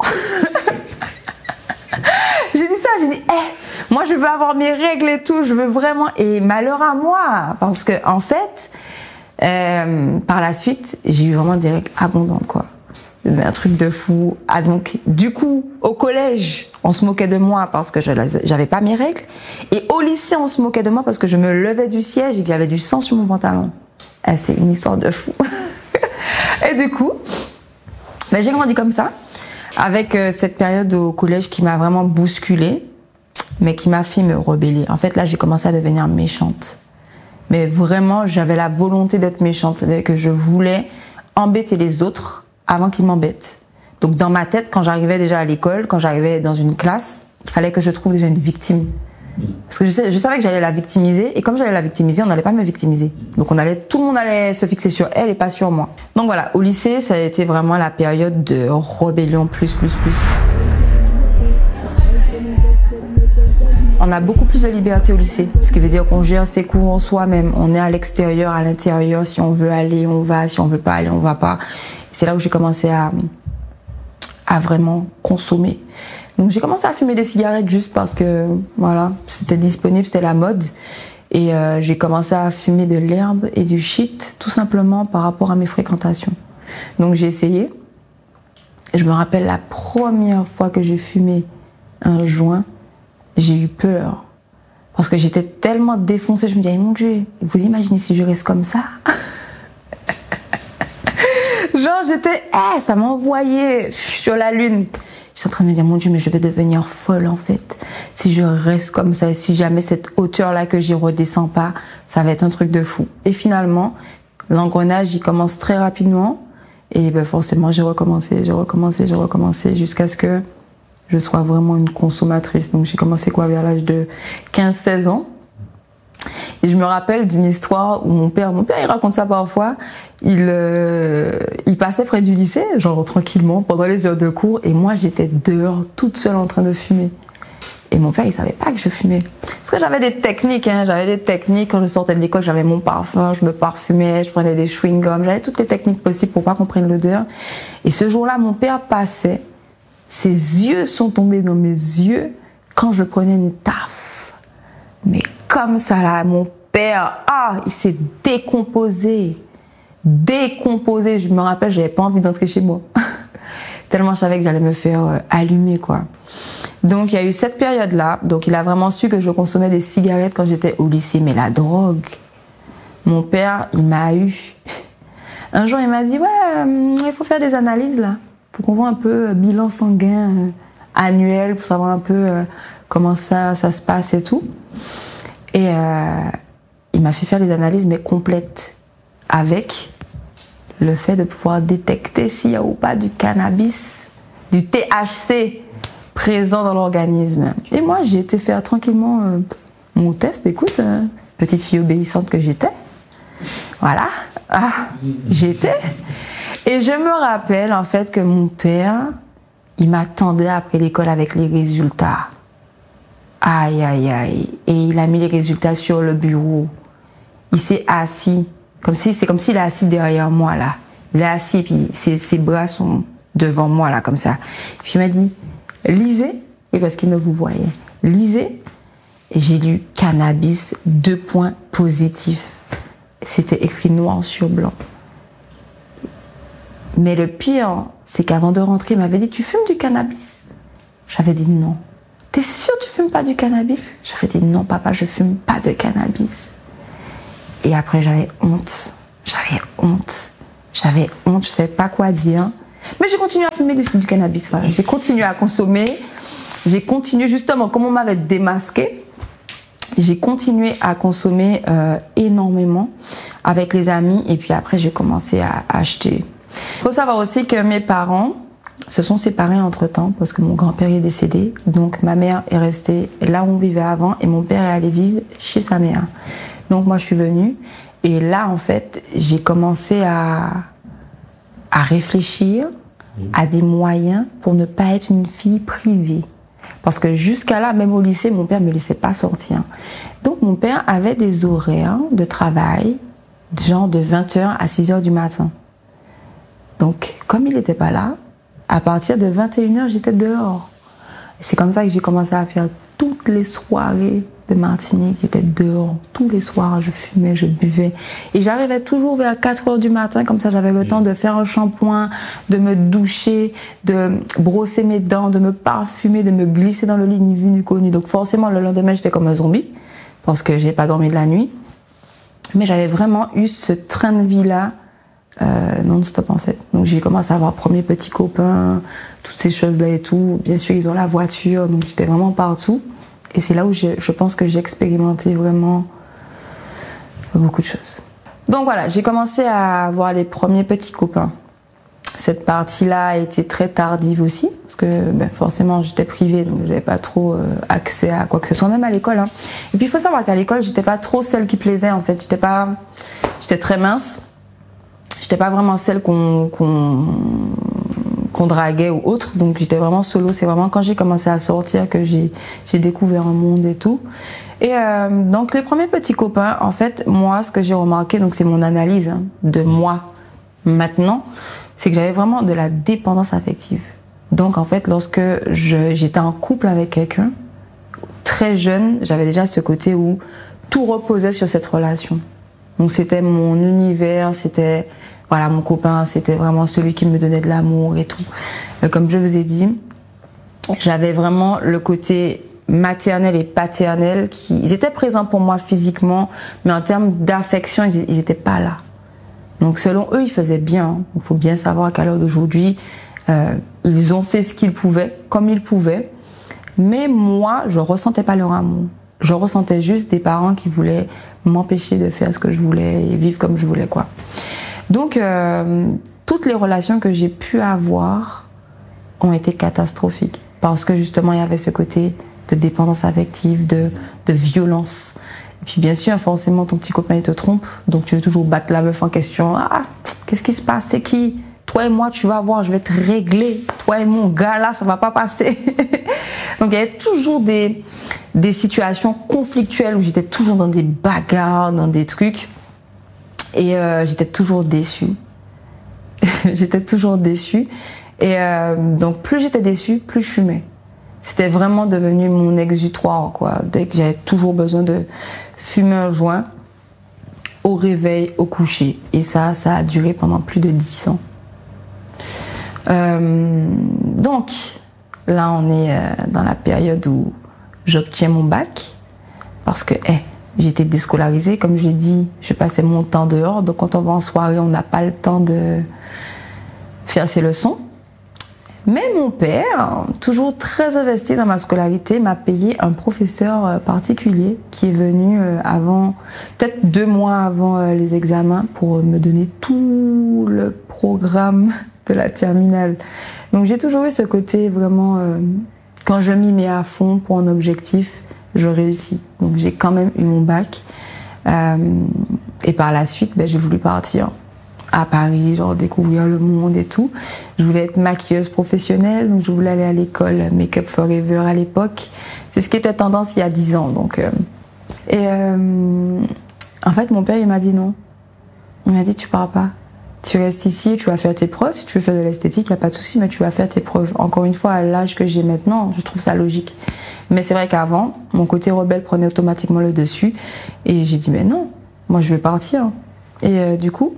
J'ai dit ça, j'ai dit, moi, je veux avoir mes règles et tout, je veux vraiment... Et malheur à moi, parce que, en fait... par la suite, j'ai eu vraiment des règles abondantes, quoi. Un truc de fou. Ah, donc, du coup, au collège, on se moquait de moi parce que j'avais pas mes règles. Et au lycée, on se moquait de moi parce que je me levais du siège et qu'il y avait du sang sur mon pantalon. C'est une histoire de fou. Et du coup, ben, j'ai grandi comme ça, avec cette période au collège qui m'a vraiment bousculée, mais qui m'a fait me rebeller. En fait, là, j'ai commencé à devenir méchante. Mais vraiment, j'avais la volonté d'être méchante. C'est-à-dire que je voulais embêter les autres avant qu'ils m'embêtent. Donc dans ma tête, quand j'arrivais déjà à l'école, quand j'arrivais dans une classe, il fallait que je trouve déjà une victime. Parce que je savais que j'allais la victimiser. Et comme j'allais la victimiser, on n'allait pas me victimiser. Donc tout le monde allait se fixer sur elle et pas sur moi. Donc voilà, au lycée, ça a été vraiment la période de rébellion plus. On a beaucoup plus de liberté au lycée, ce qui veut dire qu'on gère ses cours en soi-même. On est à l'extérieur, à l'intérieur. Si on veut aller, on va. Si on veut pas aller, on va pas. C'est là où j'ai commencé à vraiment consommer. Donc j'ai commencé à fumer des cigarettes juste parce que voilà, c'était disponible, c'était la mode. Et j'ai commencé à fumer de l'herbe et du shit, tout simplement par rapport à mes fréquentations. Donc j'ai essayé. Je me rappelle la première fois que j'ai fumé un joint, j'ai eu peur. Parce que j'étais tellement défoncée, je me disais, mon Dieu, vous imaginez si je reste comme ça? Genre, ça m'envoyait sur la lune. J'étais en train de me dire, mon Dieu, mais je vais devenir folle, en fait. Si je reste comme ça, si jamais cette hauteur-là que j'y redescends pas, ça va être un truc de fou. Et finalement, l'engrenage, il commence très rapidement. Et ben, forcément, j'ai recommencé, jusqu'à ce que je sois vraiment une consommatrice. Donc j'ai commencé vers l'âge de 15-16 ans. Et je me rappelle d'une histoire où mon père il raconte ça parfois, il passait près du lycée, genre tranquillement, pendant les heures de cours, et moi j'étais dehors, toute seule en train de fumer. Et mon père, il savait pas que je fumais. Parce que j'avais des techniques, quand je sortais de l'école, j'avais mon parfum, je me parfumais, je prenais des chewing-gums, j'avais toutes les techniques possibles pour pas qu'on prenne l'odeur. Et ce jour-là, mon père passait, ses yeux sont tombés dans mes yeux quand je prenais une taf. Mais comme ça là, mon père, il s'est décomposé. Je me rappelle, j'avais pas envie d'entrer chez moi. Tellement je savais que j'allais me faire allumer, quoi. Donc il y a eu cette période-là. Donc il a vraiment su que je consommais des cigarettes quand j'étais au lycée. Mais la drogue, mon père, il m'a eu. Un jour, il m'a dit, il faut faire des analyses là. Faut qu'on voit un peu bilan sanguin annuel pour savoir un peu comment ça se passe et tout. Et il il m'a fait faire les analyses, mais complètes, avec le fait de pouvoir détecter s'il y a ou pas du cannabis, du THC présent dans l'organisme. Et moi, j'ai été faire tranquillement mon test. Écoute, petite fille obéissante que j'étais. Voilà, j'étais. Et je me rappelle en fait que mon père, il m'attendait après l'école avec les résultats. Aïe, aïe, aïe. Et il a mis les résultats sur le bureau. Il s'est assis. C'est comme s'il est assis derrière moi, là. Il est assis, puis ses bras sont devant moi, là, comme ça. Puis il m'a dit, lisez. Et parce qu'il me vous voyait. Lisez. Et j'ai lu cannabis, 2 points positifs. C'était écrit noir sur blanc. Mais le pire, c'est qu'avant de rentrer, il m'avait dit, tu fumes du cannabis? J'avais dit non. T'es sûr que tu fumes pas du cannabis? J'avais dit non, papa, je fume pas de cannabis. Et après, j'avais honte. Je savais pas quoi dire. Mais j'ai continué à fumer du cannabis. Voilà. J'ai continué à consommer. J'ai continué, justement, comme on m'avait démasqué, j'ai continué à consommer énormément avec les amis. Et puis après, j'ai commencé à acheter. Il faut savoir aussi que mes parents se sont séparés entre-temps parce que mon grand-père est décédé. Donc ma mère est restée là où on vivait avant et mon père est allé vivre chez sa mère. Donc moi, je suis venue. Et là, en fait, j'ai commencé à réfléchir à des moyens pour ne pas être une fille privée. Parce que jusqu'à là, même au lycée, mon père ne me laissait pas sortir. Donc mon père avait des horaires de travail, genre de 20h à 6h du matin. Donc, comme il n'était pas là, à partir de 21h, j'étais dehors. Et c'est comme ça que j'ai commencé à faire toutes les soirées de Martinique. J'étais dehors tous les soirs, je fumais, je buvais. Et j'arrivais toujours vers 4h du matin, comme ça j'avais le temps de faire un shampoing, de me doucher, de brosser mes dents, de me parfumer, de me glisser dans le lit ni vu ni connu. Donc forcément, le lendemain, j'étais comme un zombie, parce que j'ai pas dormi de la nuit. Mais j'avais vraiment eu ce train de vie-là, non-stop en fait. Donc j'ai commencé à avoir premier petit copain, toutes ces choses-là et tout. Bien sûr, ils ont la voiture, donc j'étais vraiment partout. Et c'est là où je pense que j'ai expérimenté vraiment beaucoup de choses. Donc voilà, j'ai commencé à avoir les premiers petits copains. Cette partie-là a été très tardive aussi, parce que forcément j'étais privée, donc j'avais pas trop accès à quoi que ce soit, même à l'école. Hein. Et puis il faut savoir qu'à l'école, j'étais pas trop celle qui plaisait en fait. J'étais très mince. J'étais pas vraiment celle qu'on draguait ou autre, donc j'étais vraiment solo. C'est vraiment quand j'ai commencé à sortir que j'ai découvert un monde et tout. Et donc les premiers petits copains, en fait, moi, ce que j'ai remarqué, donc c'est mon analyse de moi maintenant, c'est que j'avais vraiment de la dépendance affective. Donc en fait, lorsque j'étais en couple avec quelqu'un, très jeune, j'avais déjà ce côté où tout reposait sur cette relation. Donc c'était mon univers, c'était voilà mon copain, c'était vraiment celui qui me donnait de l'amour et tout. Comme je vous ai dit, j'avais vraiment le côté maternel et paternel ils étaient présents pour moi physiquement, mais en termes d'affection, ils n'étaient pas là. Donc selon eux, ils faisaient bien. Il faut bien savoir qu'à l'heure d'aujourd'hui, ils ont fait ce qu'ils pouvaient, comme ils pouvaient. Mais moi, je ressentais pas leur amour. Je ressentais juste des parents qui voulaient m'empêcher de faire ce que je voulais et vivre comme je voulais, quoi. Donc, toutes les relations que j'ai pu avoir ont été catastrophiques. Parce que justement, il y avait ce côté de dépendance affective, de violence. Et puis bien sûr, forcément, ton petit copain, il te trompe. Donc tu veux toujours battre la meuf en question. Ah, qu'est-ce qui se passe? C'est qui? Toi et moi, tu vas voir, je vais te régler. Toi et mon gars, là, ça va pas passer. Donc il y avait toujours des situations conflictuelles où j'étais toujours dans des bagarres, dans des trucs. Et j'étais toujours déçue. J'étais toujours déçue. Et donc plus j'étais déçue, plus je fumais. C'était vraiment devenu mon exutoire, quoi. Dès que j'avais toujours besoin de fumer un joint, au réveil, au coucher. Et ça a duré pendant plus de 10 ans. Donc, là, on est dans la période où j'obtiens mon bac. Parce que, j'étais déscolarisée. Comme je l'ai dit, je passais mon temps dehors. Donc, quand on va en soirée, on n'a pas le temps de faire ses leçons. Mais mon père, toujours très investi dans ma scolarité, m'a payé un professeur particulier qui est venu peut-être 2 mois avant les examens pour me donner tout le programme de la terminale. Donc j'ai toujours eu ce côté vraiment, quand je m'y mets à fond pour un objectif, je réussis. Donc j'ai quand même eu mon bac. Et par la suite, j'ai voulu partir à Paris, genre découvrir le monde et tout. Je voulais être maquilleuse professionnelle, donc je voulais aller à l'école Make Up Forever à l'époque. C'est ce qui était tendance il y a 10 ans. Donc, en fait, mon père, il m'a dit non. Il m'a dit, tu pars pas. Tu restes ici, tu vas faire tes preuves. Si tu veux faire de l'esthétique, il n'y a pas de souci, mais tu vas faire tes preuves. Encore une fois, à l'âge que j'ai maintenant, je trouve ça logique. Mais c'est vrai qu'avant, mon côté rebelle prenait automatiquement le dessus. Et j'ai dit, mais non, moi je vais partir. Et du coup,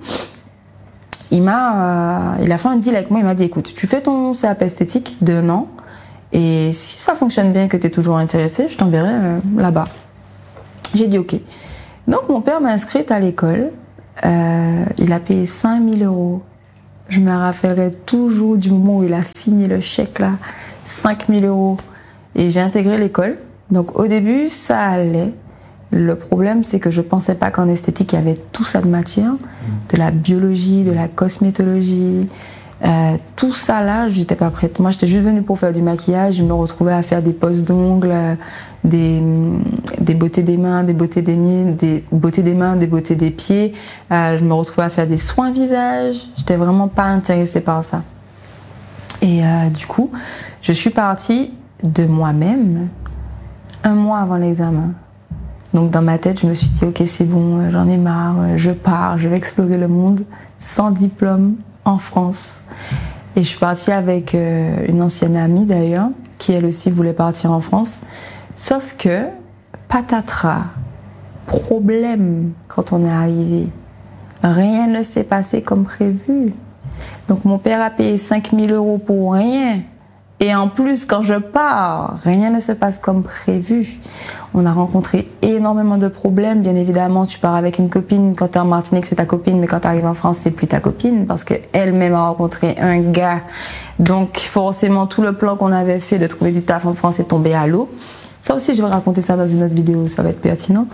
il a fait un deal avec moi. Il m'a dit, écoute, tu fais ton CAP esthétique de 1 an. Et si ça fonctionne bien et que tu es toujours intéressé, je t'enverrai là-bas. J'ai dit, ok. Donc mon père m'a inscrite à l'école. Il a payé 5 000 €. Je me rappellerai toujours du moment où il a signé le chèque là, 5 000 €. Et j'ai intégré l'école. Donc au début, ça allait. Le problème, c'est que je pensais pas qu'en esthétique, il y avait tout ça de matière. De la biologie, de la cosmétologie. Tout ça là, j'étais pas prête. Moi, j'étais juste venue pour faire du maquillage. Je me retrouvais à faire des poses d'ongles, des beautés des mains, des beautés des mains, des beautés des pieds. Je me retrouvais à faire des soins visage. J'étais vraiment pas intéressée par ça. Et du coup, je suis partie de moi-même 1 mois avant l'examen. Donc dans ma tête, je me suis dit, ok, c'est bon, j'en ai marre, je pars, je vais explorer le monde sans diplôme en France. Et je suis partie avec une ancienne amie d'ailleurs, qui elle aussi voulait partir en France. Sauf que, patatras, problème quand on est arrivé. Rien ne s'est passé comme prévu. Donc mon père a payé 5 000 € pour rien. Et en plus, quand je pars, rien ne se passe comme prévu. On a rencontré énormément de problèmes. Bien évidemment, tu pars avec une copine. Quand tu es en Martinique, c'est ta copine. Mais quand tu arrives en France, c'est plus ta copine. Parce qu'elle-même a rencontré un gars. Donc forcément, tout le plan qu'on avait fait de trouver du taf en France est tombé à l'eau. Ça aussi, je vais raconter ça dans une autre vidéo. Ça va être pertinent.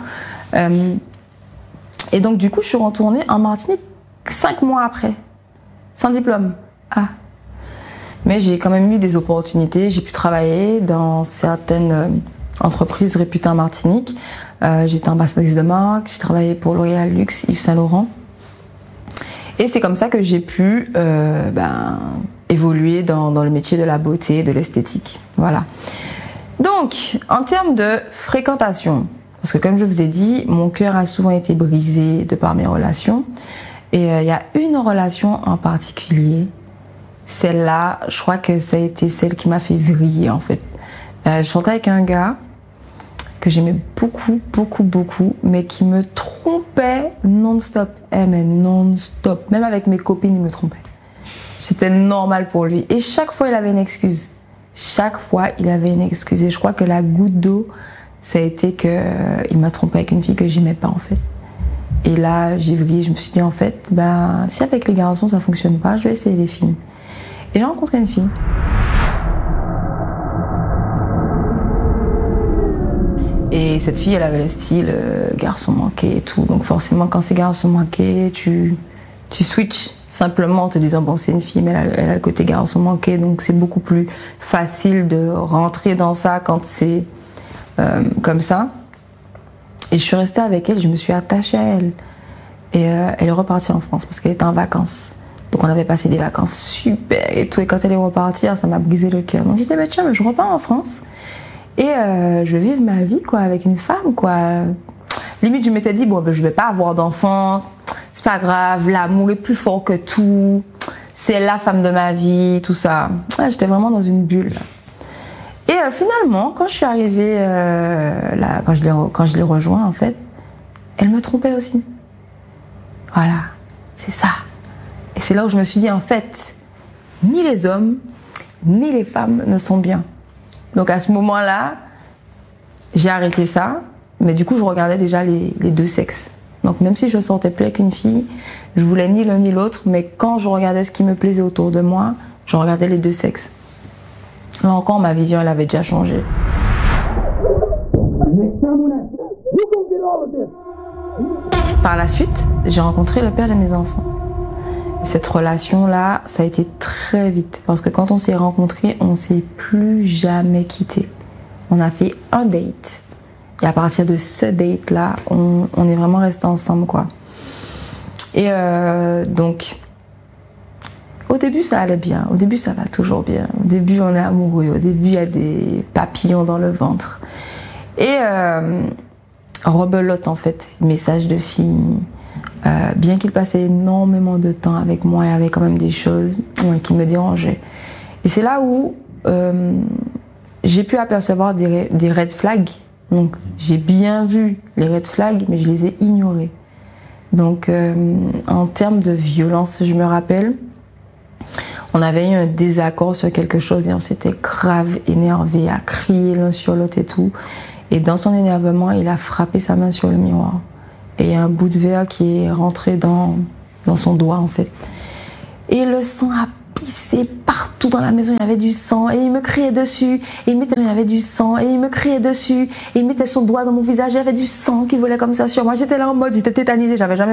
Et donc, du coup, je suis retournée en Martinique 5 mois après. Sans diplôme. Mais j'ai quand même eu des opportunités. J'ai pu travailler dans certaines entreprises réputées en Martinique. J'étais ambassadrice de marque, j'ai travaillé pour L'Oréal Luxe, Yves Saint Laurent. Et c'est comme ça que j'ai pu évoluer dans le métier de la beauté, de l'esthétique. Voilà. Donc, en termes de fréquentation, parce que comme je vous ai dit, mon cœur a souvent été brisé de par mes relations. Et il y a une relation en particulier. Celle-là, je crois que ça a été celle qui m'a fait vriller en fait. Je sortais avec un gars que j'aimais beaucoup, mais qui me trompait non-stop. Mais non-stop. Même avec mes copines, il me trompait. C'était normal pour lui. Et chaque fois, il avait une excuse. Et je crois que la goutte d'eau, ça a été qu'il m'a trompé avec une fille que j'aimais pas en fait. Et là, j'ai vrillé. Je me suis dit en fait, si avec les garçons ça fonctionne pas, je vais essayer les filles. Et j'ai rencontré une fille. Et cette fille, elle avait le style garçon manqué et tout. Donc forcément, quand c'est garçon manqué, tu switches simplement en te disant, bon, c'est une fille, mais elle a le côté garçon manqué. Donc c'est beaucoup plus facile de rentrer dans ça quand c'est comme ça. Et je suis restée avec elle, je me suis attachée à elle. Et elle est repartie en France parce qu'elle était en vacances. Donc on avait passé des vacances super et tout. Et quand elle est repartie, ça m'a brisé le cœur. Donc j'ai dit, tiens, mais je repars en France. Et je vais vivre ma vie quoi, avec une femme. Quoi. Limite, je m'étais dit, je vais pas avoir d'enfant. C'est pas grave, l'amour est plus fort que tout. C'est la femme de ma vie, tout ça. J'étais vraiment dans une bulle. Et finalement, quand je suis arrivée là, quand je l'ai rejoint, en fait, elle me trompait aussi. Voilà, c'est ça. Et c'est là où je me suis dit, en fait, ni les hommes, ni les femmes ne sont bien. Donc à ce moment-là, j'ai arrêté ça, mais du coup, je regardais déjà les deux sexes. Donc même si je sortais plus avec une fille, je voulais ni l'un ni l'autre, mais quand je regardais ce qui me plaisait autour de moi, je regardais les deux sexes. Là encore, ma vision, elle avait déjà changé. Par la suite, j'ai rencontré le père de mes enfants. Cette relation-là, ça a été très vite. Parce que quand on s'est rencontrés, on ne s'est plus jamais quittés. On a fait un date. Et à partir de ce date-là, on est vraiment restés ensemble, quoi. Et donc, au début, ça allait bien. Au début, ça va toujours bien. Au début, on est amoureux. Au début, il y a des papillons dans le ventre. Et rebelote, en fait, message de fille. Bien qu'il passait énormément de temps avec moi, il y avait quand même des choses qui me dérangeaient. Et c'est là où j'ai pu apercevoir des red flags. Donc, j'ai bien vu les red flags, mais je les ai ignorés. Donc, en termes de violence, je me rappelle, on avait eu un désaccord sur quelque chose et on s'était grave énervé, à crier l'un sur l'autre et tout. Et dans son énervement, il a frappé sa main sur le miroir. Et il y a un bout de verre qui est rentré dans son doigt, en fait. Et le sang a pissé partout dans la maison, il y avait du sang. Et il me criait dessus. Et il y avait du sang. Et il me criait dessus. Et il mettait son doigt dans mon visage, il y avait du sang qui volait comme ça sur moi. J'étais là en mode, j'étais tétanisée, j'avais jamais